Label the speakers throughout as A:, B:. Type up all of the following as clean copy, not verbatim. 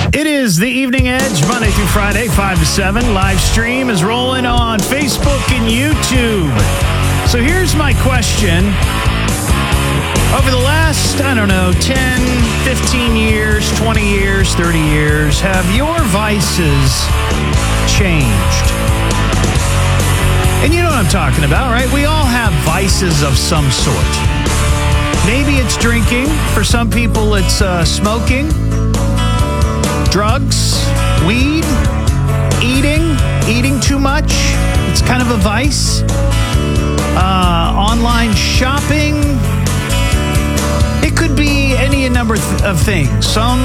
A: It is the Evening Edge, Monday through Friday, 5 to 7. Live stream is rolling on Facebook and YouTube. So here's my question. Over the last, 10, 15 years, 20 years, 30 years, have your vices changed? And you know what I'm talking about, right? We all have vices of some sort. Maybe it's drinking. For some people, it's smoking. Drugs, weed, eating too much. It's kind of a vice. Online shopping. It could be any number of things. Some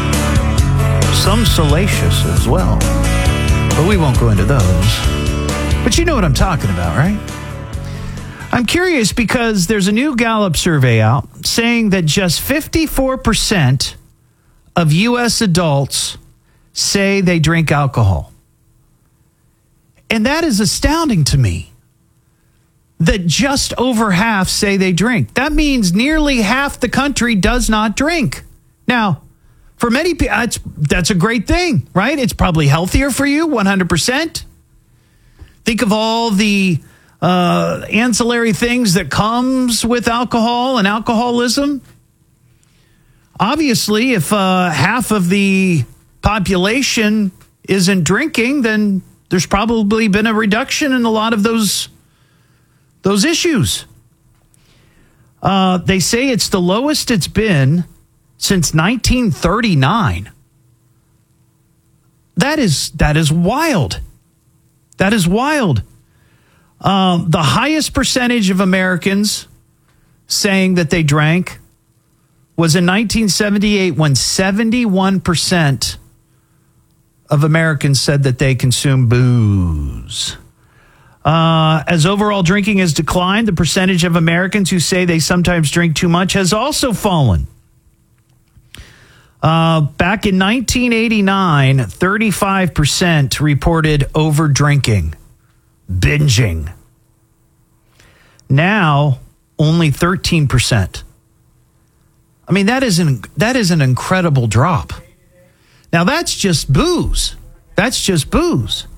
A: salacious as well. But we won't go into those. But you know what I'm talking about, right? I'm curious because there's a new Gallup survey out saying that just 54% of U.S. adults say they drink alcohol. And that is astounding to me, that just over half say they drink. That means nearly half the country does not drink. Now, for many people, that's a great thing, right? It's probably healthier for you, 100%. Think of all the ancillary things that comes with alcohol and alcoholism. Obviously, if half of the population isn't drinking, then there's probably been a reduction in a lot of those issues. They say it's the lowest it's been since 1939. That is wild. That is wild. The highest percentage of Americans saying that they drank was in 1978 when 71% of Americans said that they consume booze. As overall drinking has declined, the percentage of Americans who say they sometimes drink too much has also fallen. Back in 1989, 35% reported over drinking, binging. Now, only 13%. I mean, that is an incredible drop. Now, that's just booze. That's just booze.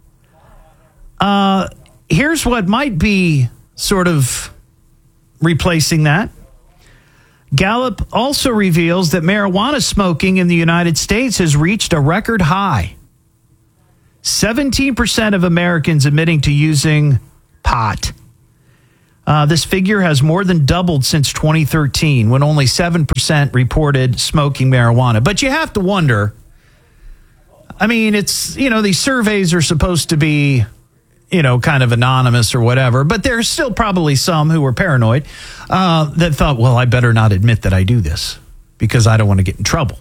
A: Here's what might be sort of replacing that. Gallup also reveals that marijuana smoking in the United States has reached a record high. 17% of Americans admitting to using pot. This figure has more than doubled since 2013, when only 7% reported smoking marijuana. But you have to wonder, I mean, it's, these surveys are supposed to be, kind of anonymous or whatever, but there's still probably some who were paranoid that thought, well, I better not admit that I do this because I don't want to get in trouble.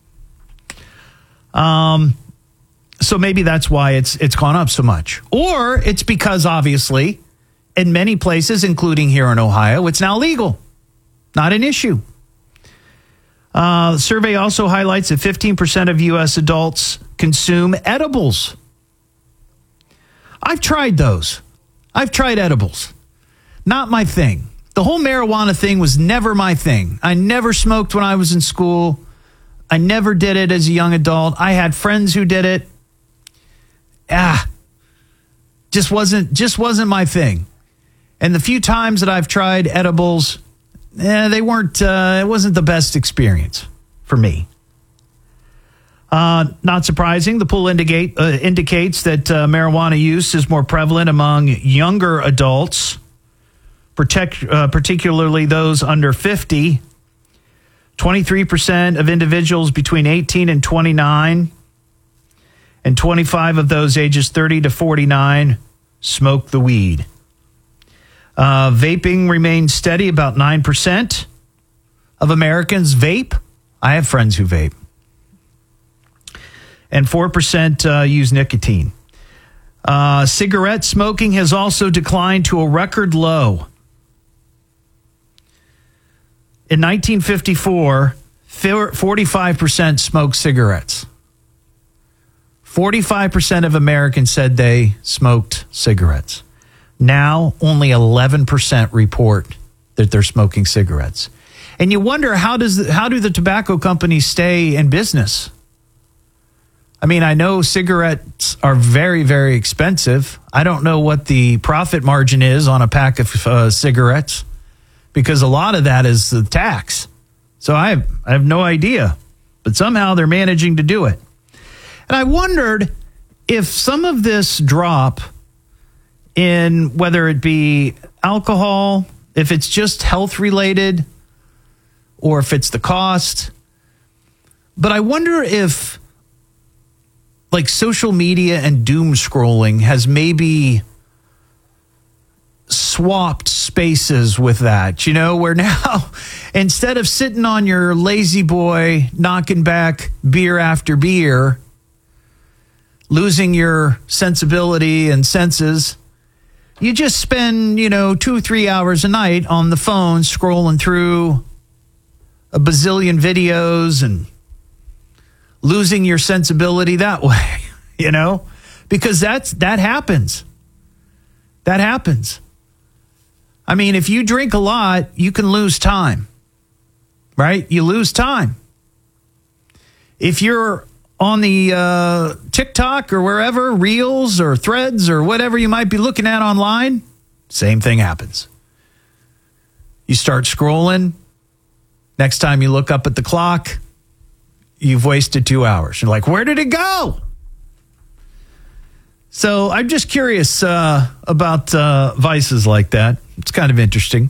A: So maybe that's why it's gone up so much. Or it's because, obviously, in many places, including here in Ohio, it's now legal. Not an issue. The survey also highlights that 15% of U.S. adults consume edibles. I've tried those. I've tried edibles. Not my thing. The whole marijuana thing was never my thing. I never smoked when I was in school. I never did it as a young adult. I had friends who did it. Just wasn't my thing. And the few times that I've tried edibles, they weren't. It wasn't the best experience for me. Not surprising, the poll indicates that marijuana use is more prevalent among younger adults, particularly those under 50. 23% of individuals between 18 and 29, and 25 of those ages 30 to 49 smoke the weed. Vaping remains steady, about 9% of Americans vape. I have friends who vape. And 4% use nicotine. Cigarette smoking has also declined to a record low. In 1954, 45% smoked cigarettes. 45% of Americans said they smoked cigarettes. Now, only 11% report that they're smoking cigarettes. And you wonder, how do the tobacco companies stay in business? I mean, I know cigarettes are very, very expensive. I don't know what the profit margin is on a pack of cigarettes, because a lot of that is the tax. So I have no idea. But somehow they're managing to do it. And I wondered if some of this drop in whether it be alcohol, if it's just health related, or if it's the cost. But I wonder if like social media and doom scrolling has maybe swapped spaces with that, you know, where now instead of sitting on your lazy boy, knocking back beer after beer, losing your sensibility and senses, you just spend, 2 or 3 hours a night on the phone scrolling through a bazillion videos and losing your sensibility that way, because that happens. That happens. I mean, if you drink a lot, you can lose time, right? You lose time. If you're on the TikTok or wherever, Reels or Threads or whatever you might be looking at online, same thing happens. You start scrolling. Next time you look up at the clock, you've wasted 2 hours. You're like, where did it go? So I'm just curious about vices like that. It's kind of interesting.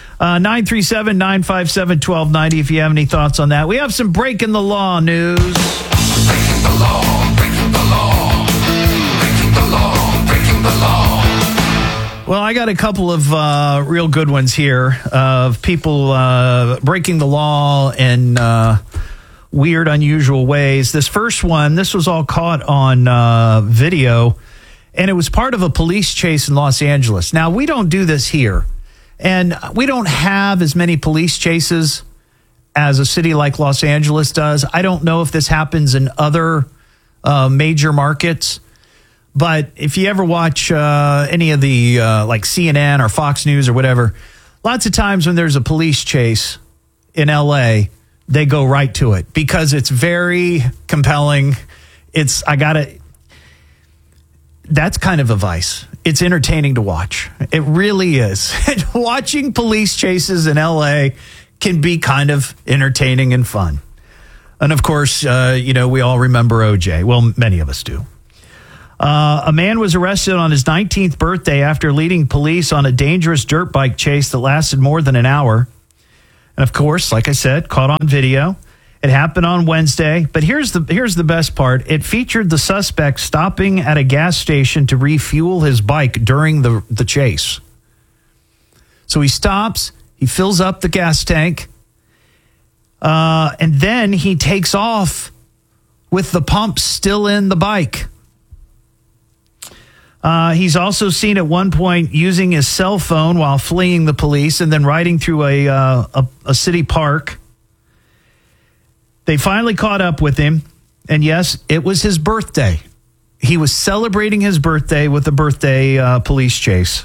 A: 937-957-1290 if you have any thoughts on that. We have some breaking the law news.
B: Breaking the law, breaking the law, breaking the law, breaking the law.
A: Well, I got a couple of real good ones here of people breaking the law in weird, unusual ways. This first one, this was all caught on video, and it was part of a police chase in Los Angeles. Now, we don't do this here, and we don't have as many police chases as a city like Los Angeles does. I don't know if this happens in other major markets, but if you ever watch any of the like CNN or Fox News or whatever, lots of times when there's a police chase in LA, they go right to it because it's very compelling. That's kind of a vice. It's entertaining to watch. It really is. Watching police chases in LA can be kind of entertaining and fun. And of course, we all remember OJ. Well, many of us do. A man was arrested on his 19th birthday after leading police on a dangerous dirt bike chase that lasted more than an hour. And of course, like I said, caught on video. It happened on Wednesday. But here's the best part. It featured the suspect stopping at a gas station to refuel his bike during the chase. So he stops, he fills up the gas tank, and then he takes off with the pump still in the bike. He's also seen at one point using his cell phone while fleeing the police and then riding through a city park. They finally caught up with him, and yes, it was his birthday. He was celebrating his birthday with a birthday police chase.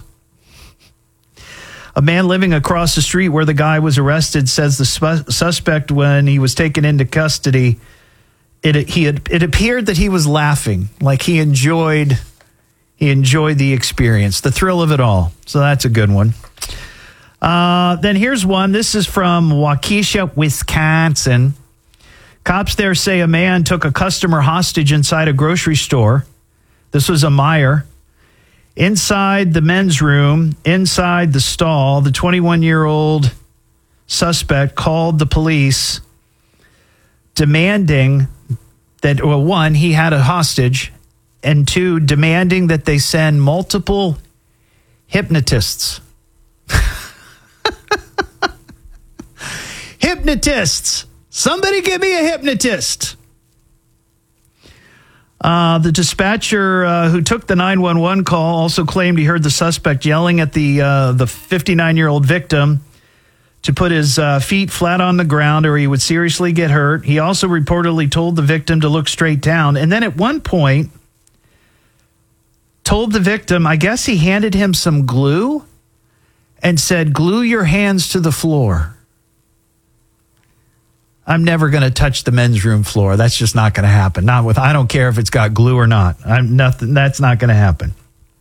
A: A man living across the street where the guy was arrested says the suspect, when he was taken into custody, it appeared that he was laughing, like he enjoyed the experience, the thrill of it all. So that's a good one. Then here's one. This is from Waukesha, Wisconsin. Cops there say a man took a customer hostage inside a grocery store. This was a Meijer. Inside the men's room, inside the stall, the 21-year-old suspect called the police demanding that, well, one, he had a hostage, and two, demanding that they send multiple hypnotists. Hypnotists! Somebody give me a hypnotist. The dispatcher who took the 911 call also claimed he heard the suspect yelling at the 59-year-old victim to put his feet flat on the ground or he would seriously get hurt. He also reportedly told the victim to look straight down. And then at one point, told the victim, I guess he handed him some glue and said, glue your hands to the floor. I'm never going to touch the men's room floor. That's just not going to happen. I don't care if it's got glue or not. That's not going to happen.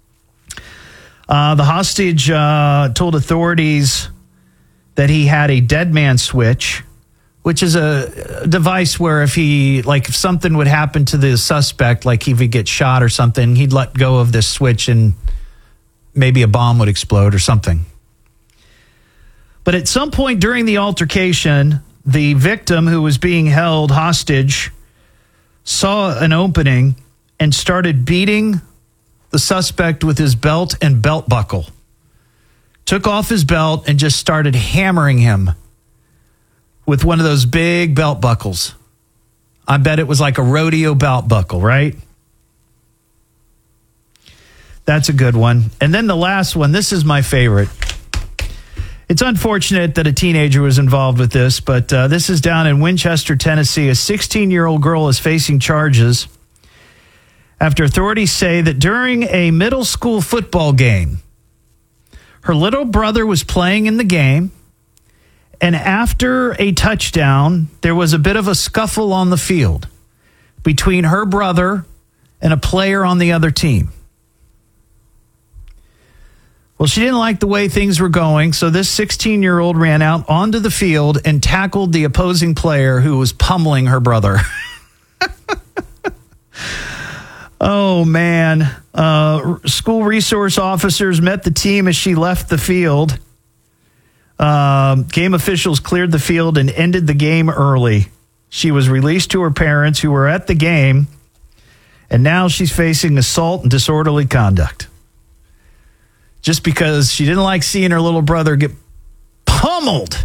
A: The hostage told authorities that he had a dead man switch, which is a device where if something would happen to the suspect, like if he gets shot or something, he'd let go of this switch and maybe a bomb would explode or something. But at some point during the altercation, the victim who was being held hostage saw an opening and started beating the suspect with his belt and belt buckle. Took off his belt and just started hammering him with one of those big belt buckles. I bet it was like a rodeo belt buckle, right? That's a good one. And then the last one, this is my favorite. It's unfortunate that a teenager was involved with this, but this is down in Winchester, Tennessee. A 16-year-old girl is facing charges after authorities say that during a middle school football game, her little brother was playing in the game, and after a touchdown, there was a bit of a scuffle on the field between her brother and a player on the other team. Well, she didn't like the way things were going, so this 16-year-old ran out onto the field and tackled the opposing player who was pummeling her brother. Oh, man. School resource officers met the team as she left the field. Game officials cleared the field and ended the game early. She was released to her parents who were at the game, and now she's facing assault and disorderly conduct. Just because she didn't like seeing her little brother get pummeled.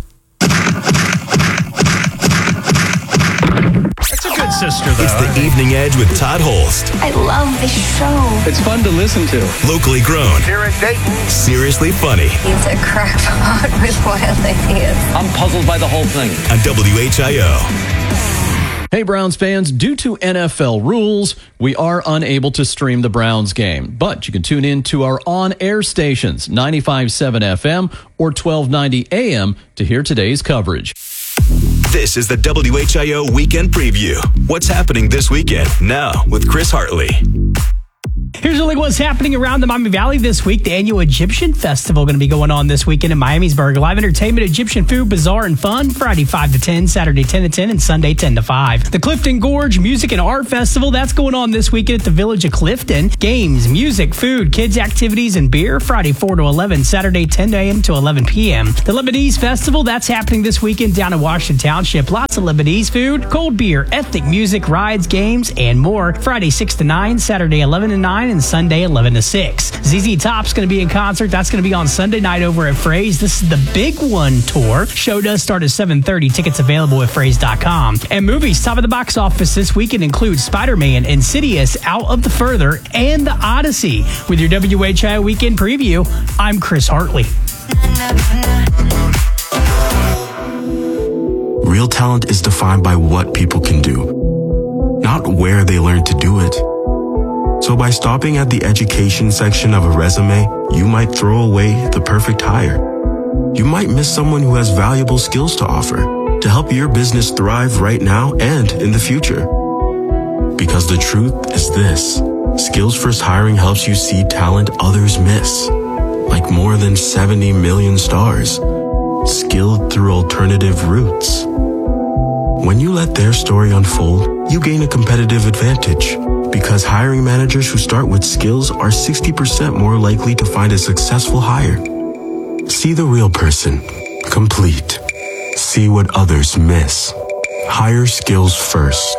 A: That's a good sister, though.
C: It's the Evening Edge with Todd Holst.
D: I love this show.
E: It's fun to listen to.
C: Locally grown.
B: Here in Dayton.
C: Seriously funny.
D: He's a crackpot with wild ideas.
E: I'm puzzled by the whole thing.
C: On WHIO.
F: Hey, Browns fans, due to NFL rules, we are unable to stream the Browns game, but you can tune in to our on-air stations, 95.7 FM or 1290 AM, to hear today's coverage.
C: This is the WHIO Weekend Preview. What's happening this weekend? Now with Chris Hartley.
G: Here's really what's happening around the Miami Valley this week. The annual Egyptian Festival going to be going on this weekend in Miamisburg. Live entertainment, Egyptian food, bazaar, and fun. Friday 5 to 10, Saturday 10 to 10, and Sunday 10 to 5. The Clifton Gorge Music and Art Festival, that's going on this weekend at the Village of Clifton. Games, music, food, kids' activities, and beer. Friday 4 to 11, Saturday 10 a.m. to 11 p.m. The Lebanese Festival, that's happening this weekend down in Washington Township. Lots of Lebanese food, cold beer, ethnic music, rides, games, and more. Friday 6 to 9, Saturday 11 to 9, and Sunday 11 to 6. ZZ Top's going to be in concert. That's going to be on Sunday night over at Phrase. This is the Big One tour. Show does start at 7:30. Tickets available at Phrase.com. And movies top of the box office this weekend include Spider-Man, Insidious, Out of the Further, and The Odyssey. With your WHIO Weekend Preview, I'm Chris Hartley.
H: Real talent is defined by what people can do, not where they learn to do it. So by stopping at the education section of a resume, you might throw away the perfect hire. You might miss someone who has valuable skills to offer to help your business thrive right now and in the future. Because the truth is this: Skills First Hiring helps you see talent others miss, like more than 70 million stars, skilled through alternative routes. When you let their story unfold, you gain a competitive advantage. Because hiring managers who start with skills are 60% more likely to find a successful hire. See the real person, complete. See what others miss. Hire skills first.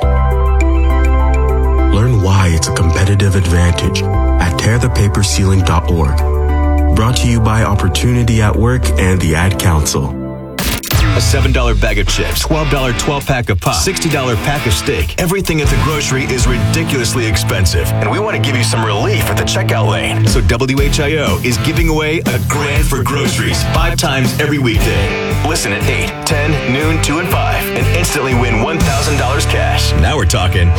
H: Learn why it's a competitive advantage at tearthepaperceiling.org. Brought to you by Opportunity at Work and the Ad Council.
C: A $7 bag of chips, $12 12-pack of pop, $60 pack of steak. Everything at the grocery is ridiculously expensive, and we want to give you some relief at the checkout lane. So WHIO is giving away $1,000 for groceries 5 times every weekday. Listen at 8, 10, noon, 2, and 5, and instantly win $1,000 cash. Now we're talking.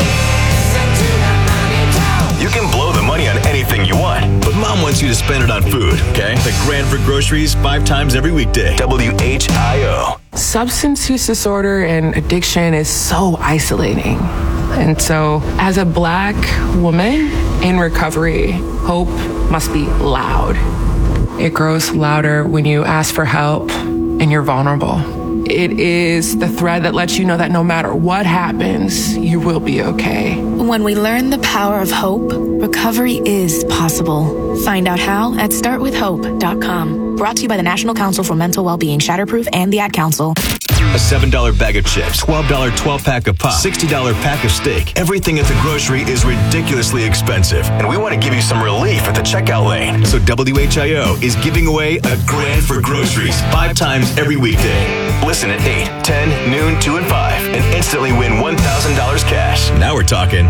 C: You can blow the money on anything you want, but Mom wants you to spend it on food, okay? $1,000 for groceries 5 times every weekday. WHIO.
I: Substance use disorder and addiction is so isolating. And so, as a Black woman in recovery, hope must be loud. It grows louder when you ask for help and you're vulnerable. It is the thread that lets you know that no matter what happens, you will be okay.
J: When we learn the power of hope, recovery is possible. Find out how at startwithhope.com. Brought to you by the National Council for Mental Wellbeing, Shatterproof, and the Ad Council.
C: A $7 bag of chips, $12 12-pack of pop, $60 pack of steak. Everything at the grocery is ridiculously expensive, and we want to give you some relief at the checkout lane. So WHIO is giving away a grand for groceries 5 times every weekday. Listen at 8, 10, noon, 2, and 5, and instantly win $1,000 cash. Now we're talking.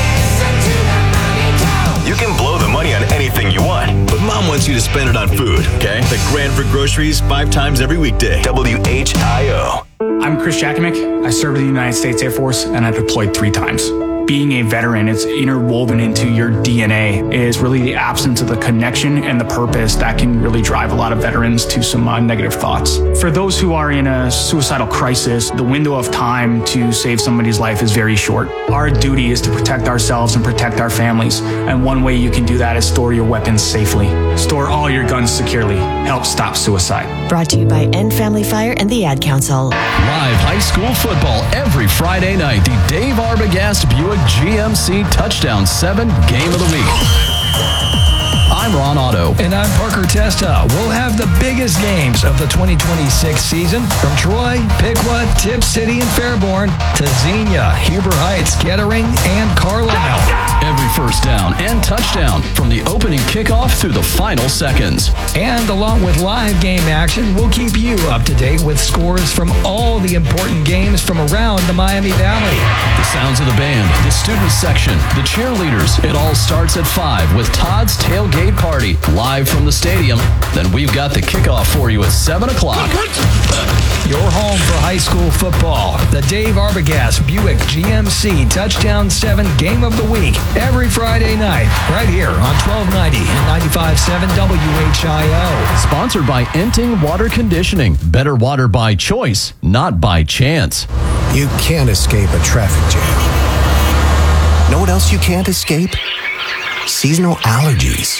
C: You can blow the money on anything you want, but Mom wants you to spend it on food, okay? The grand for groceries 5 times every weekday. WHIO.
K: I'm Chris Jakimick. I served in the United States Air Force, and I deployed 3 times. Being a veteran, it's interwoven into your DNA, is really the absence of the connection and the purpose that can really drive a lot of veterans to some negative thoughts. For those who are in a suicidal crisis, the window of time to save somebody's life is very short. Our duty is to protect ourselves and protect our families, and one way you can do that is store your weapons safely. Store all your guns securely. Help stop suicide.
L: Brought to you by End Family Fire and the Ad Council.
F: Live high school football every Friday night. The Dave Arbogast Buick GMC Touchdown 7 Game of the Week. I'm Ron Otto.
M: And I'm Parker Testa. We'll have the biggest games of the 2026 season from Troy, Piqua, Tipp City, and Fairborn to Xenia, Huber Heights, Kettering, and Carlisle.
F: Every first down and touchdown from the opening kickoff through the final seconds.
M: And along with live game action, we'll keep you up to date with scores from all the important games from around the Miami Valley.
F: The sounds of the band, the student section, the cheerleaders. It all starts at 5 with Todd's Tailgate Party live from the stadium. Then we've got the kickoff for you at 7 o'clock.
M: Your home for high school football. The Dave Arbogast Buick GMC Touchdown 7 Game of the Week. Every Friday night, right here on 1290 and 95.7 WHIO.
F: Sponsored by Enting Water Conditioning. Better water by choice, not by chance.
N: You can't escape a traffic jam. Know what else you can't escape? Seasonal allergies.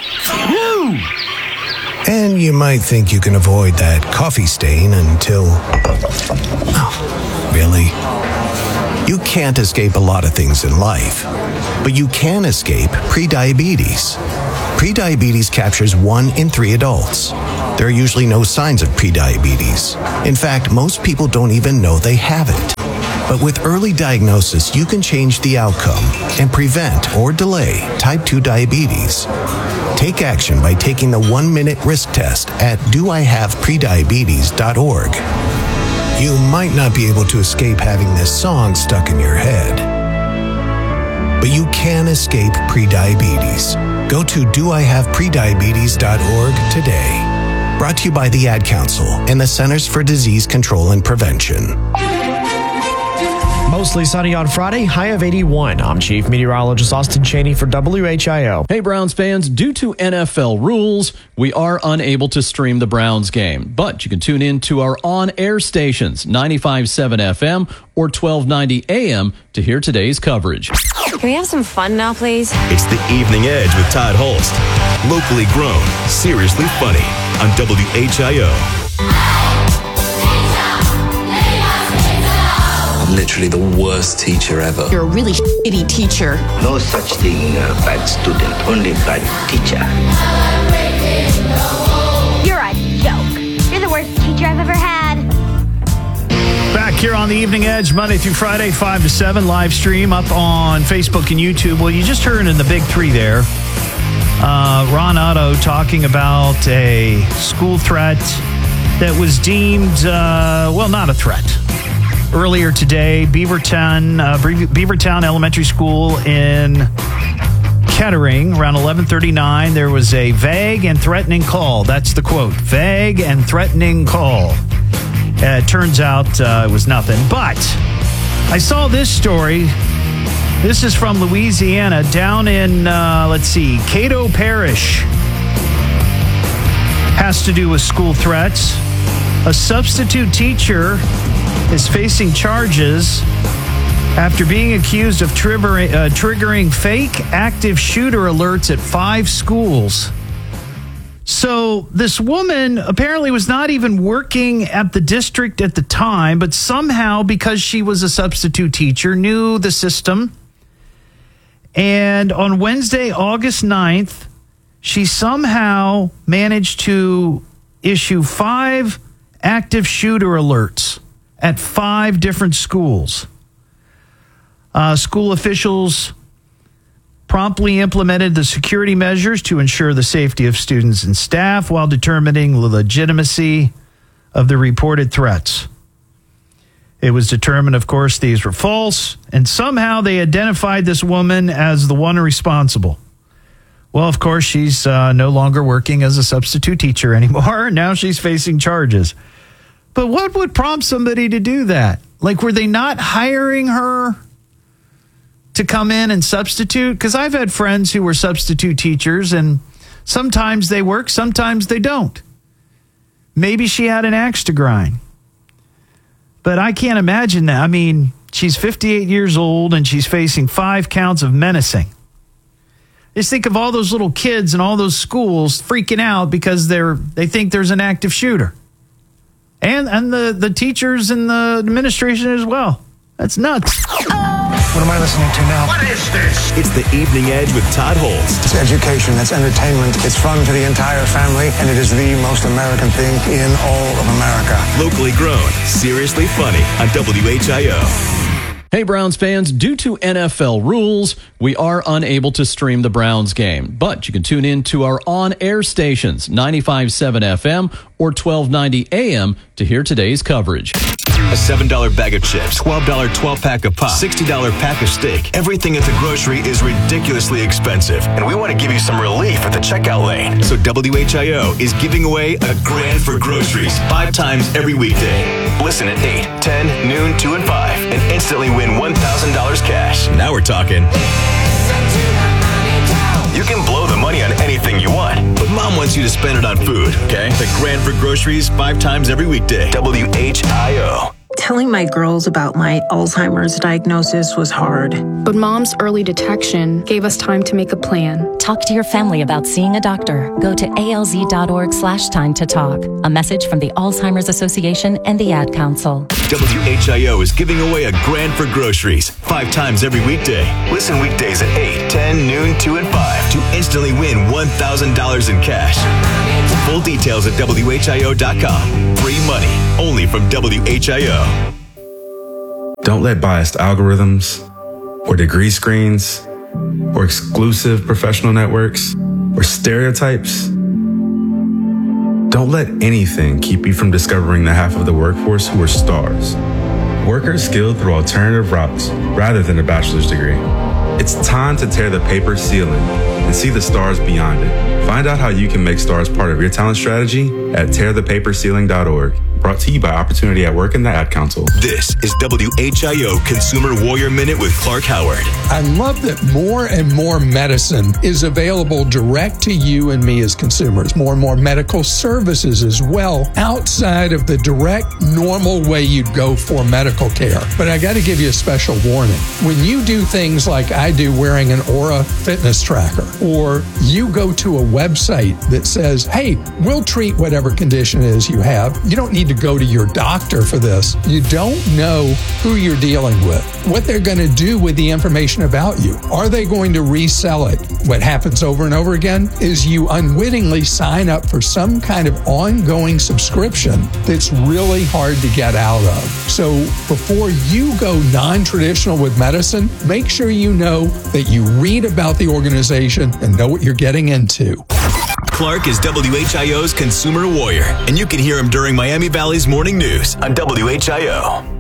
N: And you might think you can avoid that coffee stain until... Oh, really? You can't escape a lot of things in life, but you can escape prediabetes. Prediabetes captures 1 in 3 adults. There are usually no signs of prediabetes. In fact, most people don't even know they have it. But with early diagnosis, you can change the outcome and prevent or delay type 2 diabetes. Take action by taking the 1-minute risk test at doihaveprediabetes.org. You might not be able to escape having this song stuck in your head, but you can escape prediabetes. Go to doihaveprediabetes.org today. Brought to you by the Ad Council and the Centers for Disease Control and Prevention.
O: Mostly sunny on Friday, high of 81. I'm Chief Meteorologist Austin Cheney for WHIO.
F: Hey, Browns fans, due to NFL rules, we are unable to stream the Browns game, but you can tune in to our on-air stations, 95.7 FM or 1290 AM, to hear today's coverage.
P: Can we have some fun now, please?
C: It's the Evening Edge with Todd Holst. Locally grown, seriously funny on WHIO.
Q: I'm literally the worst teacher ever.
R: You're a really shitty teacher.
S: No such thing, bad student, only bad teacher.
T: You're a joke. You're the worst teacher I've ever had.
A: Back here on the Evening Edge, Monday through Friday, 5 to 7, live stream up on Facebook and YouTube. Well, you just heard in the big three there, Ron Otto talking about a school threat that was deemed, not a threat. Earlier today, Beavertown Elementary School in Kettering, around 11:39, there was a vague and threatening call. That's the quote, vague and threatening call. It turns out it was nothing. But I saw this story. This is from Louisiana, down in, Cato Parish. Has to do with school threats. A substitute teacher is facing charges after being accused of triggering fake active shooter alerts at 5 schools. So this woman apparently was not even working at the district at the time, but somehow, because she was a substitute teacher, knew the system. And on Wednesday, August 9th, she somehow managed to issue 5 active shooter alerts at 5 different schools. School officials promptly implemented the security measures to ensure the safety of students and staff while determining the legitimacy of the reported threats. It was determined, of course, these were false, and somehow they identified this woman as the one responsible. Well, of course, she's no longer working as a substitute teacher anymore. Now she's facing charges. But what would prompt somebody to do that? Like, were they not hiring her to come in and substitute? Because I've had friends who were substitute teachers, and sometimes they work, sometimes they don't. Maybe she had an axe to grind. But I can't imagine that. I mean, she's 58 years old, and she's facing 5 counts of menacing. Just think of all those little kids in all those schools freaking out because they think there's an active shooter. And the teachers and the administration as well. That's nuts.
U: What am I listening to now? What is this?
C: It's the Evening Edge with Todd Holtz.
U: It's education, it's entertainment, it's fun for the entire family, and it is the most American thing in all of America.
C: Locally grown, seriously funny on WHIO.
F: Hey, Browns fans, due to NFL rules, we are unable to stream the Browns game, but you can tune in to our on-air stations, 95.7 FM or 1290 AM, to hear today's coverage.
C: A $7 bag of chips, $12 12-pack of pop, $60 pack of steak. Everything at the grocery is ridiculously expensive, and we want to give you some relief at the checkout lane. So WHIO is giving away a grand for groceries 5 times every weekday. Listen at 8, 10, noon, 2, and 5, and instantly win $1,000 cash. Now we're talking. You can blow the money on anything you want, but Mom wants you to spend it on food, okay? The grand for groceries 5 times every weekday. WHIO.
V: Telling my girls about my Alzheimer's diagnosis was hard.
W: But Mom's early detection gave us time to make a plan.
X: Talk to your family about seeing a doctor. Go to alz.org/time to talk. A message from the Alzheimer's Association and the Ad Council.
C: WHIO is giving away a grand for groceries 5 times every weekday. Listen weekdays at 8, 10, noon, 2, and 5 to instantly win $1,000 in cash. Full details at WHIO.com. Free money only from WHIO.
H: Don't let biased algorithms or degree screens or exclusive professional networks or stereotypes. Don't let anything keep you from discovering the half of the workforce who are stars. Workers skilled through alternative routes rather than a bachelor's degree. It's time to tear the paper ceiling and see the stars beyond it. Find out how you can make stars part of your talent strategy at tearthepaperceiling.org. Brought to you by Opportunity at Work and the Ad Council.
C: This is WHIO Consumer Warrior Minute with Clark Howard.
Y: I love that more and more medicine is available direct to you and me as consumers. More and more medical services as well, outside of the direct, normal way you'd go for medical care. But I got to give you a special warning. When you do things like I do, wearing an Aura fitness tracker, or you go to a website that says, hey, we'll treat whatever condition it is you have. You don't need to go to your doctor for this. You don't know who you're dealing with, what they're going to do with the information about you. Are they going to resell it? What happens over and over again is you unwittingly sign up for some kind of ongoing subscription that's really hard to get out of. So before you go non-traditional with medicine, make sure you know that you read about the organization and know what you're getting into.
C: Clark is WHIO's Consumer Warrior, and you can hear him during Miami Valley's Morning News on WHIO.